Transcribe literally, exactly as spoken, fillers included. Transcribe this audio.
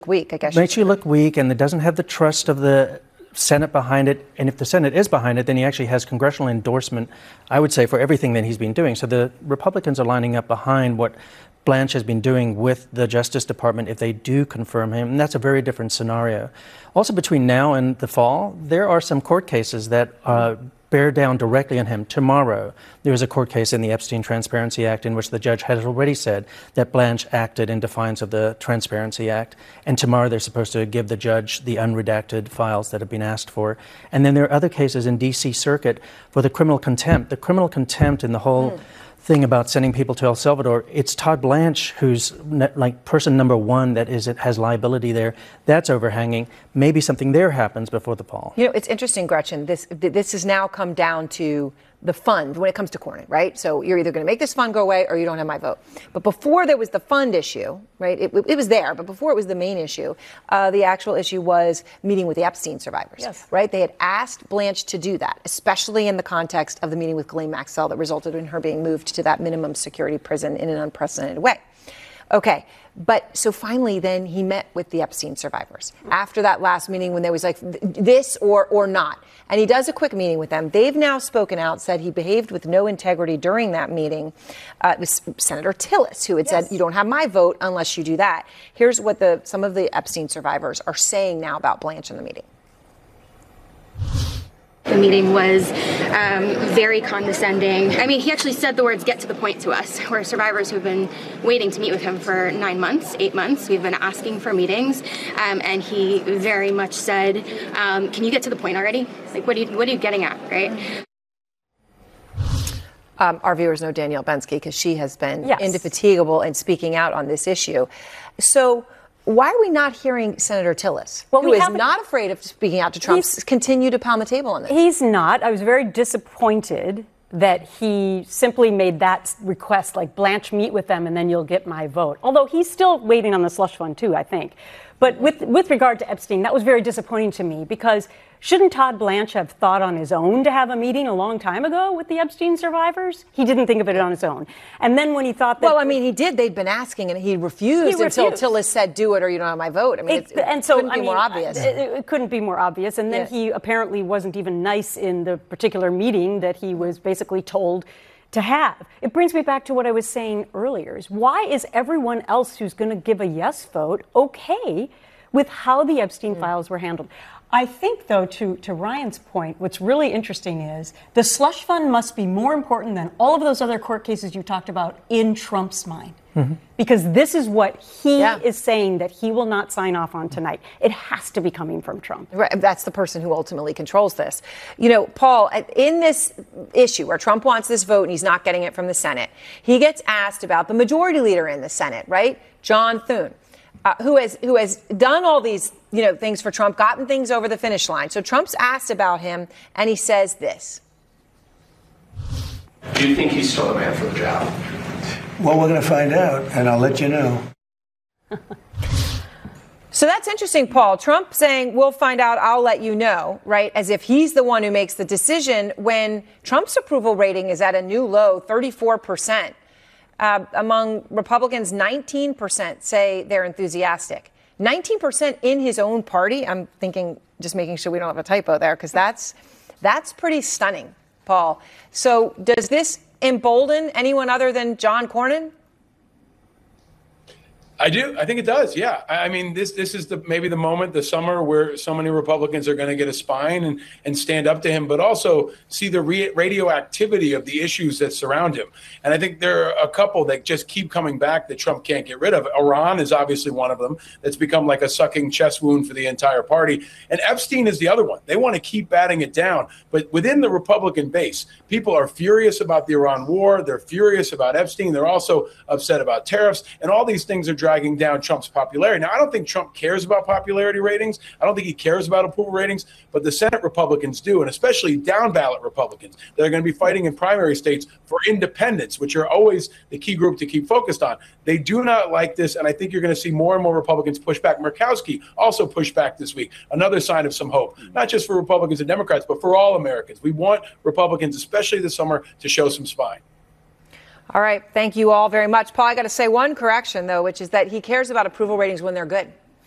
Weak, I guess. Makes you look weak, and it doesn't have the trust of the Senate behind it. And if the Senate is behind it, then he actually has congressional endorsement, I would say, for everything that he's been doing. So the Republicans are lining up behind what Blanche has been doing with the Justice Department if they do confirm him. And that's a very different scenario. Also, between now and the fall, there are some court cases that uh, bear down directly on him. Tomorrow, there was a court case in the Epstein Transparency Act in which the judge has already said that Blanche acted in defiance of the Transparency Act. And tomorrow, they're supposed to give the judge the unredacted files that have been asked for. And then there are other cases in D C Circuit for the criminal contempt. The criminal contempt in the whole mm. thing about sending people to El Salvador, it's Todd Blanche who's like person number one that is it has liability there. That's overhanging. Maybe something there happens before the fall. You know, it's interesting, Gretchen. This this has now come down to the fund when it comes to Cornyn, right? So you're either going to make this fund go away or you don't have my vote. But before there was the fund issue, right? It, it was there, but before it was the main issue, uh, the actual issue was meeting with the Epstein survivors, yes. right? They had asked Blanche to do that, especially in the context of the meeting with Ghislaine Maxwell that resulted in her being moved to that minimum security prison in an unprecedented way. Okay. But so finally, then he met with the Epstein survivors after that last meeting when there was like this or or not. And he does a quick meeting with them. They've now spoken out, said he behaved with no integrity during that meeting. Uh, it was Senator Tillis who had yes. said, you don't have my vote unless you do that. Here's what the some of the Epstein survivors are saying now about Blanche in the meeting. The meeting was um, very condescending. I mean, he actually said the words, get to the point to us. We're survivors who've been waiting to meet with him for nine months, eight months. We've been asking for meetings. Um, and he very much said, um, can you get to the point already? Like, what are you, what are you getting at, right? Um, our viewers know Danielle Bensky because she has been yes. indefatigable in speaking out on this issue. So why are we not hearing Senator Tillis, well, who is not afraid of speaking out to Trump, continue to pound the table on this? He's not. I was very disappointed that he simply made that request, like, Blanche, meet with them and then you'll get my vote. Although he's still waiting on the slush fund, too, I think. But with, with regard to Epstein, that was very disappointing to me because shouldn't Todd Blanche have thought on his own to have a meeting a long time ago with the Epstein survivors? He didn't think of it on his own. And then when he thought that... Well, I mean, he did. They'd been asking and he refused, he until refused. Tillis said, do it or you don't have my vote. I mean, it, it, and so, couldn't I be mean, more obvious. It, it couldn't be more obvious. And then yeah. he apparently wasn't even nice in the particular meeting that he was basically told to have. It brings me back to what I was saying earlier. Is why is everyone else who's going to give a yes vote okay with how the Epstein mm. files were handled? I think, though, to, to Ryan's point, what's really interesting is the slush fund must be more important than all of those other court cases you talked about in Trump's mind. Mm-hmm. Because this is what he yeah. is saying that he will not sign off on tonight. It has to be coming from Trump. Right. That's the person who ultimately controls this. You know, Paul, in this issue where Trump wants this vote and he's not getting it from the Senate, he gets asked about the majority leader in the Senate, right? John Thune. Uh, who has who has done all these, you know, things for Trump, gotten things over the finish line. So Trump's asked about him, and he says this. Do you think he's still the man for the job? Well, we're going to find out, and I'll let you know. So that's interesting, Paul. Trump saying, we'll find out, I'll let you know, right? As if he's the one who makes the decision when Trump's approval rating is at a new low, thirty-four percent. Uh, among Republicans, nineteen percent say they're enthusiastic. nineteen percent in his own party. I'm thinking, just making sure we don't have a typo there, because that's that's pretty stunning, Paul. So does this embolden anyone other than John Cornyn? I do. I think it does. Yeah. I mean, this this is the maybe the moment, the summer, where so many Republicans are going to get a spine and, and stand up to him, but also see the re- radioactivity of the issues that surround him. And I think there are a couple that just keep coming back that Trump can't get rid of. Iran is obviously one of them that's become like a sucking chest wound for the entire party. And Epstein is the other one. They want to keep batting it down. But within the Republican base, people are furious about the Iran war. They're furious about Epstein. They're also upset about tariffs. And all these things are driving dragging down Trump's popularity. Now, I don't think Trump cares about popularity ratings. I don't think he cares about approval ratings, but the Senate Republicans do, and especially down ballot Republicans that are going to be fighting in primary states for independents, which are always the key group to keep focused on. They do not like this, and I think you're going to see more and more Republicans push back. Murkowski also pushed back this week. Another sign of some hope, not just for Republicans and Democrats, but for all Americans. We want Republicans, especially this summer, to show some spine. All right. Thank you all very much. Paul, I got to say one correction, though, which is that he cares about approval ratings when they're good.